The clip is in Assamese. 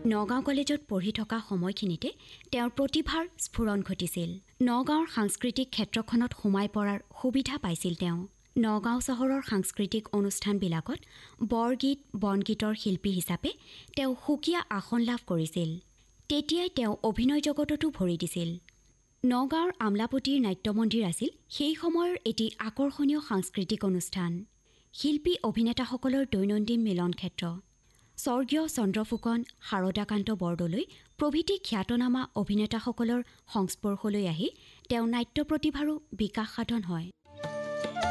নগাঁও কলেজত পঢ়ি থকা সময়খিনিতে তেওঁৰ প্ৰতিভাৰ স্ফুৰণ ঘটিছিল। নগাঁৱৰ সাংস্কৃতিক ক্ষেত্ৰখনত সোমাই পৰাৰ সুবিধা পাইছিল তেওঁ। নগাঁও চহৰৰ সাংস্কৃতিক অনুষ্ঠানবিলাকত বৰগীত, বনগীতৰ শিল্পী হিচাপে তেওঁ সুকীয়া আসন লাভ কৰিছিল। তেতিয়াই তেওঁ অভিনয় জগততো ভৰি দিছিল। নগাঁৱৰ আমলাপট্টিৰ নাট্যমন্দিৰ আছিল সেই সময়ৰ এটি আকৰ্ষণীয় সাংস্কৃতিক অনুষ্ঠান। শিল্পী অভিনেতাসকলৰ দৈনন্দিন মিলন ক্ষেত্ৰ। স্বৰ্গীয় চন্দ্ৰফুকন, শাৰদাকান্ত বৰদলৈ প্ৰভৃতি খ্যাতনামা অভিনেতাসকলৰ সংস্পৰ্শলৈ আহি তেওঁ নাট্য প্ৰতিভাৰো বিকাশ সাধন হয়।